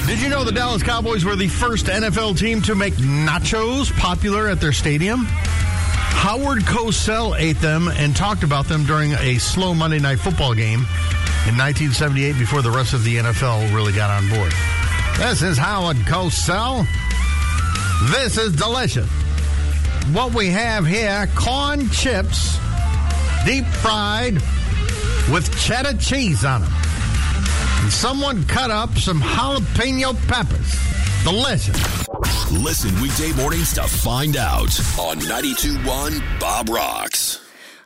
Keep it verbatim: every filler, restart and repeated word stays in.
Did you know the Dallas Cowboys were the first N F L team to make nachos popular at their stadium? Howard Cosell ate them and talked about them during a slow Monday Night Football game in nineteen seventy-eight before the rest of the N F L really got on board. This is Howard Cosell. This is delicious. What we have here, corn chips, deep fried with cheddar cheese on them. And someone cut up some jalapeno peppers. Delicious. Listen weekday mornings to find out on ninety-two point one Bob Rocks.